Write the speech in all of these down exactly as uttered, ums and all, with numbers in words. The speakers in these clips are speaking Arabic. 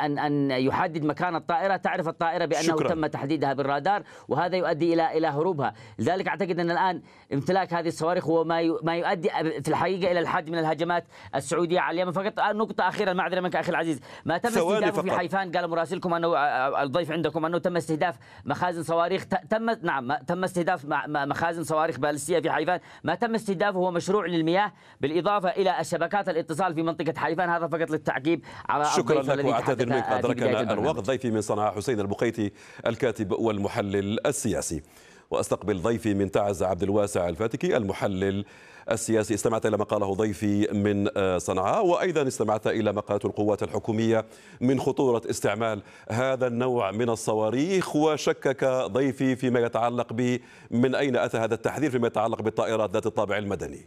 أن أن يحدد مكان الطائرة، تعرف الطائرة بأنه شكرا. تم تحديدها بالرادار، وهذا يؤدي إلى إلى هروبها. لذلك أعتقد أن الآن امتلاك هذه الصواريخ هو ما ما يؤدي في الحقيقة إلى الحد من الهجمات السعودية على اليمن. فقط نقطة أخيرة، المعذرة منك أخي العزيز، ما تم استهدافه في حيفان، قال مراسلكم أنه الضيف عندكم أنه تم استهداف مخازن صواريخ، تم نعم تم استهداف مخازن صواريخ باليستية في حيفان. ما تم استهدافه هو مشروع للمياه بالإضافة إلى شبكات الاتصال في منطقة حيفان. هذا فقط للتعقيب على شكرا لك، واعتذر منك أدركنا الوقت. ضيفي من صنعاء حسين البقيتي، الكاتب والمحلل السياسي. واستقبل ضيفي من تعز عبد الواسع الفاتكي، المحلل السياسي. استمعت إلى ما قاله ضيفي من صنعاء، وأيضا استمعت إلى ما قالته القوات الحكومية من خطورة استعمال هذا النوع من الصواريخ. وشكك ضيفي فيما يتعلق ب من أين أتى هذا التحذير فيما يتعلق بالطائرات ذات الطابع المدني.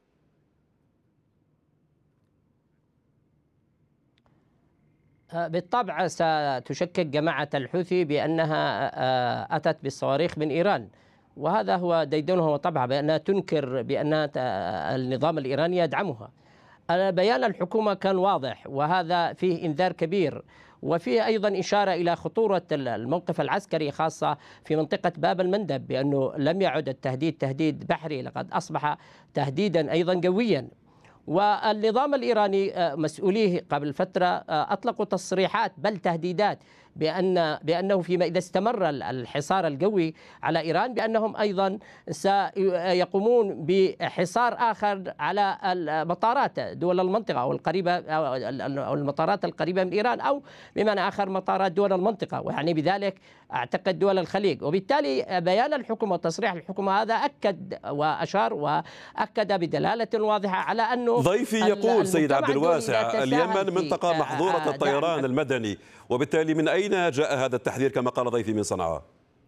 بالطبع ستشكك جماعة الحوثي بأنها أتت بالصواريخ من إيران، وهذا هو ديدنها وطبعها، بأنها تنكر بأن النظام الإيراني يدعمها. بيان الحكومة كان واضح، وهذا فيه إنذار كبير، وفيه أيضا إشارة إلى خطورة الموقف العسكري خاصة في منطقة باب المندب، بأنه لم يعد التهديد تهديد بحري، لقد أصبح تهديدا أيضا قويا. والنظام الإيراني مسؤوليه قبل فترة أطلقوا تصريحات بل تهديدات بأن بأنه فيما إذا استمر الحصار القوي على إيران بأنهم أيضا سيقومون بحصار آخر على المطارات دول المنطقة أو القريبة أو المطارات القريبة من إيران، أو بمعنى آخر مطارات دول المنطقة، ويعني بذلك أعتقد دول الخليج. وبالتالي بيان الحكومة وتصريح الحكومة هذا أكد وأشار وأكد بدلالة واضحة على أنه ضيفي يقول سيد عبد الواسع اليمن منطقة محظورة الطيران المدني، وبالتالي من أين جاء هذا التحذير كما قال ضيفي من صنعاء؟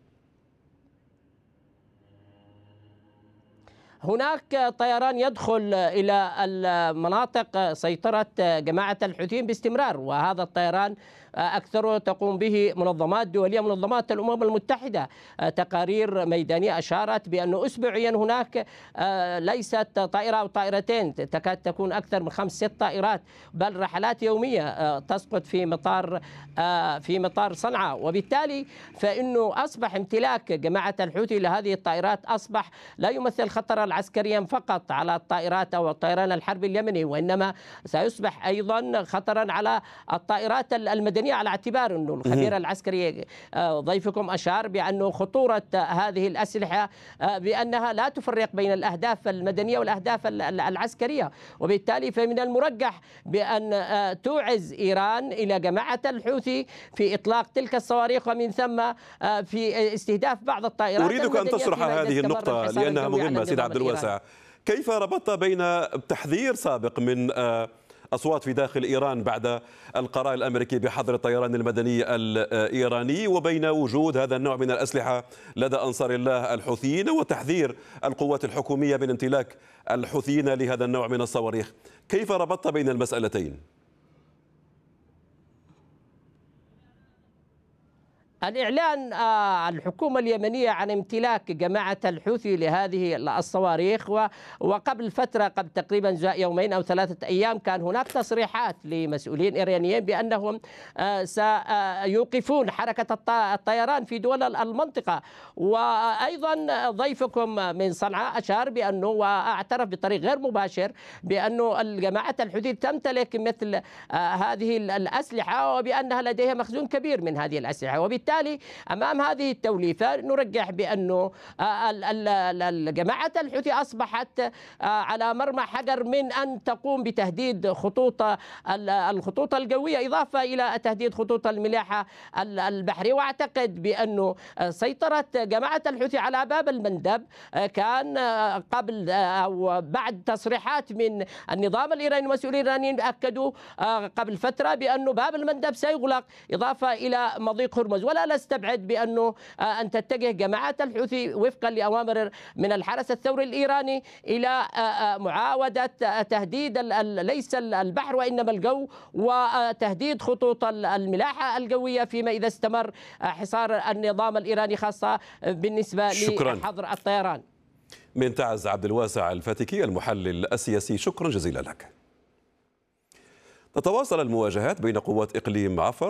هناك طيران يدخل إلى المناطق سيطرة جماعة الحوثيين باستمرار، وهذا الطيران أكثره تقوم به منظمات دولية، منظمات الأمم المتحدة. تقارير ميدانية أشارت بأنه أسبوعيا هناك ليست طائرة أو طائرتين، تكاد تكون أكثر من خمس ست طائرات، بل رحلات يومية تسقط في مطار في مطار صنعاء. وبالتالي فإنه أصبح امتلاك جماعة الحوثي لهذه الطائرات أصبح لا يمثل خطرا عسكريا فقط على الطائرات أو الطيران الحربي اليمني، وإنما سيصبح أيضا خطرا على الطائرات المدنية، على اعتبار أنه الخبير العسكري ضيفكم أشار بأنه خطورة هذه الأسلحة بأنها لا تفرق بين الأهداف المدنية والأهداف العسكرية. وبالتالي فمن المرجح بأن توعز إيران إلى جماعة الحوثي في إطلاق تلك الصواريخ، ومن ثم في استهداف بعض الطائرات. أريدك أن تشرح هذه النقطة لأنها مهمة سيد عبد الواسع. كيف ربطت بين تحذير سابق من أصوات في داخل إيران بعد القرار الأمريكي بحظر الطيران المدني الإيراني وبين وجود هذا النوع من الأسلحة لدى أنصار الله الحوثيين وتحذير القوات الحكومية من امتلاك الحوثيين لهذا النوع من الصواريخ؟ كيف ربطت بين المسألتين؟ الإعلان الحكومة اليمنية عن امتلاك جماعة الحوثي لهذه الصواريخ، وقبل فترة قبل تقريبا يومين أو ثلاثة أيام كان هناك تصريحات لمسؤولين إيرانيين بأنهم سيوقفون حركة الطيران في دول المنطقة. وأيضا ضيفكم من صنعاء أشار بأنه واعترف بطريق غير مباشر بأنه الجماعة الحوثي تمتلك مثل هذه الأسلحة، وبأنها لديها مخزون كبير من هذه الأسلحة. وبالتالي وبالتالي أمام هذه التوليفة نرجح بأنه جماعة الحوثي أصبحت على مرمى حجر من أن تقوم بتهديد خطوط الخطوط الجوية، إضافة إلى تهديد خطوط الملاحة البحرية. وأعتقد بأنه سيطرة جماعة الحوثي على باب المندب كان قبل أو بعد تصريحات من النظام الإيراني، المسؤولين الإيرانيين أكدوا قبل فترة بأنه باب المندب سيغلق، إضافة إلى مضيق هرمز. ولا نستبعد بأنه أن تتجه جماعة الحوثي وفقا لأوامر من الحرس الثوري الإيراني إلى معاودة تهديد ليس البحر وإنما الجو، وتهديد خطوط الملاحة الجوية فيما إذا استمر حصار النظام الإيراني، خاصة بالنسبة لحظر الطيران. من تعز عبد الواسع الفاتكي المحلل السياسي، شكرا جزيلا لك. تتواصل المواجهات بين قوات إقليم عفر